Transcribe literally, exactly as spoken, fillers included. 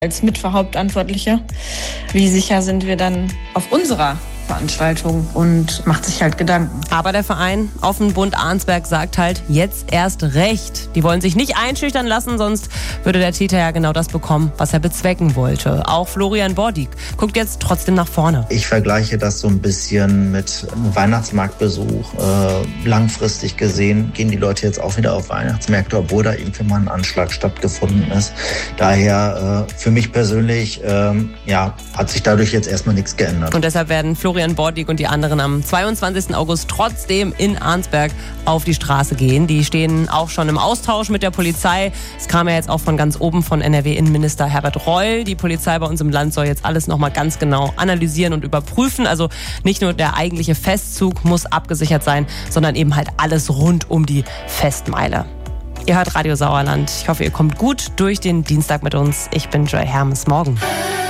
Als Mitverhauptverantwortlicher, wie sicher sind wir dann auf unserer Veranstaltung, und macht sich halt Gedanken. Aber der Verein Offenbund-Arnsberg sagt halt, jetzt erst recht. Die wollen sich nicht einschüchtern lassen, sonst würde der Täter ja genau das bekommen, was er bezwecken wollte. Auch Florian Bordig guckt jetzt trotzdem nach vorne. Ich vergleiche das so ein bisschen mit einem Weihnachtsmarktbesuch. Äh, langfristig gesehen gehen die Leute jetzt auch wieder auf Weihnachtsmärkte, obwohl da irgendwie mal ein Anschlag stattgefunden ist. Daher äh, für mich persönlich äh, ja, hat sich dadurch jetzt erstmal nichts geändert. Und deshalb werden Florian Bordig und die anderen am zweiundzwanzigsten August trotzdem in Arnsberg auf die Straße gehen. Die stehen auch schon im Austausch mit der Polizei. Es kam ja jetzt auch von ganz oben von N R W-Innenminister Herbert Reul. Die Polizei bei uns im Land soll jetzt alles nochmal ganz genau analysieren und überprüfen. Also nicht nur der eigentliche Festzug muss abgesichert sein, sondern eben halt alles rund um die Festmeile. Ihr hört Radio Sauerland. Ich hoffe, ihr kommt gut durch den Dienstag mit uns. Ich bin Joy Hermes. Morgen.